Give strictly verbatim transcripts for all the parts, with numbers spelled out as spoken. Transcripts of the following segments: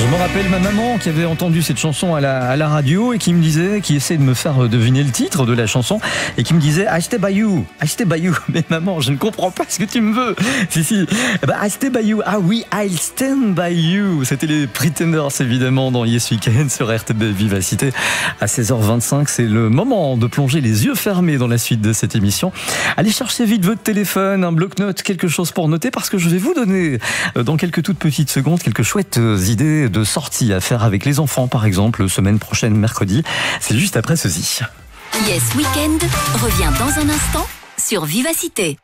Je me rappelle ma maman qui avait entendu cette chanson à la, à la radio et qui me disait, qui essayait de me faire deviner le titre de la chanson et qui me disait I stay by you, I stay by you. Mais maman, je ne comprends pas ce que tu me veux. Si, si. Eh ben, I stay by you. Ah oui, I'll stand by you. C'était les Pretenders évidemment dans Yes Weekend sur R T B Vivacité. À seize heures vingt-cinq, c'est le moment de plonger les yeux fermés dans la suite de cette émission. Allez chercher vite votre téléphone, un bloc-notes, quelque chose pour noter parce que je vais vous donner dans quelques toutes petites secondes quelques chouettes idées de sorties à faire avec les enfants, par exemple, semaine prochaine, mercredi. C'est juste après ceci. Yes Weekend revient dans un instant sur Vivacité.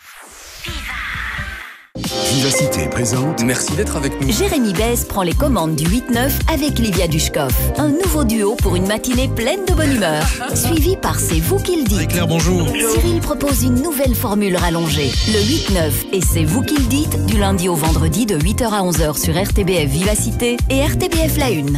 Vivacité présente. Merci d'être avec nous. Jérémy Besse prend les commandes du huit neuf avec Livia Dushkov. Un nouveau duo pour une matinée pleine de bonne humeur. Suivi par C'est vous qui le dites. Claire, bonjour. Cyril propose une nouvelle formule rallongée. Le huit neuf et C'est vous qui le dites du lundi au vendredi de huit heures à onze heures sur R T B F Vivacité et R T B F La Une.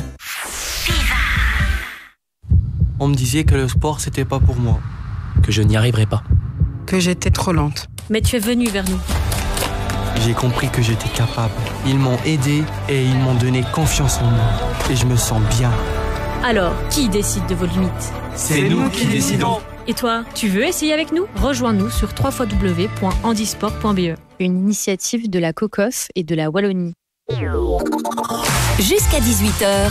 On me disait que le sport c'était pas pour moi, que je n'y arriverais pas. Que j'étais trop lente. Mais tu es venu vers nous. J'ai compris que j'étais capable. Ils m'ont aidé et ils m'ont donné confiance en moi. Et je me sens bien. Alors, qui décide de vos limites? C'est nous qui décidons. Et toi, tu veux essayer avec nous? Rejoins-nous sur w w w point handisport point b e. Une initiative de la COCOF et de la Wallonie. Jusqu'à dix-huit heures,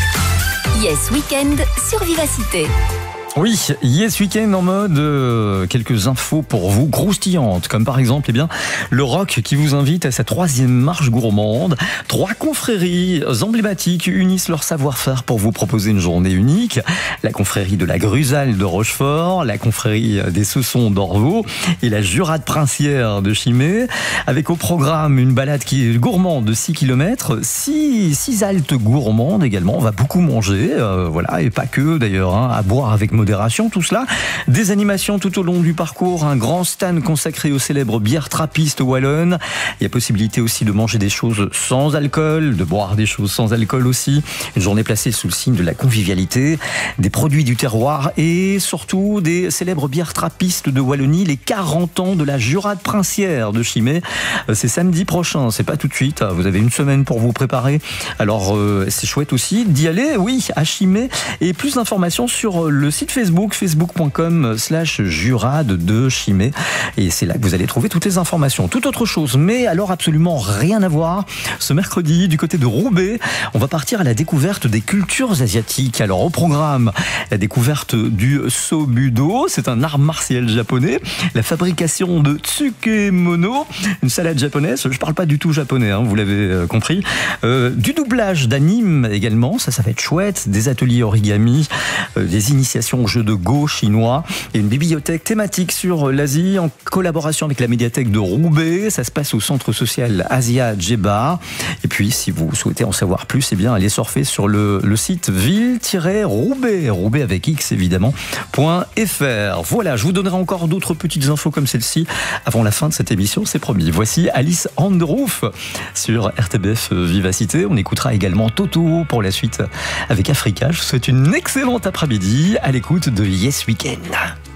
Yes Weekend sur Vivacité. Oui, Yes Weekend en mode euh, quelques infos pour vous croustillantes, comme par exemple eh bien, le Rock qui vous invite à sa troisième marche gourmande. Trois confréries emblématiques unissent leur savoir-faire pour vous proposer une journée unique. La confrérie de la Grusale de Rochefort, la confrérie des Saussons d'Orvaux et la Jurade Princière de Chimay. Avec au programme une balade qui est gourmande de six kilomètres, six, six haltes gourmandes également. On va beaucoup manger, euh, voilà, et pas que d'ailleurs, hein, à boire avec modération, tout cela. Des animations tout au long du parcours, un grand stand consacré aux célèbres bières trappistes wallonnes. Il y a possibilité aussi de manger des choses sans alcool, de boire des choses sans alcool aussi. Une journée placée sous le signe de la convivialité, des produits du terroir et surtout des célèbres bières trappistes de Wallonie, les quarante ans de la Jurade Princière de Chimay. C'est samedi prochain, c'est pas tout de suite. Vous avez une semaine pour vous préparer. Alors euh, c'est chouette aussi d'y aller, oui, à Chimay. Et plus d'informations sur le site Facebook, facebook point com slash jurade de Chimay. Et c'est là que vous allez trouver toutes les informations. Tout autre chose, mais alors absolument rien à voir. Ce mercredi, du côté de Roubaix, on va partir à la découverte des cultures asiatiques. Alors au programme, la découverte du Sobudo, c'est un art martial japonais. La fabrication de tsukemono, une salade japonaise. Je parle pas du tout japonais, hein, vous l'avez compris. Euh, du doublage d'anime également, ça, ça va être chouette. Des ateliers origami, euh, des initiations au jeu de Go chinois et une bibliothèque thématique sur l'Asie en collaboration avec la médiathèque de Roubaix. Ça se passe au centre social Asia Djeba. Et puis, si vous souhaitez en savoir plus, eh bien, allez surfer sur le, le site ville-roubaix, Roubaix avec X évidemment, .fr. Voilà, je vous donnerai encore d'autres petites infos comme celle-ci avant la fin de cette émission, c'est promis. Voici Alice on the Roof sur R T B F Vivacité. On écoutera également Toto pour la suite avec Africa. Je vous souhaite une excellente après-midi à l'écoute de Yes Weekend.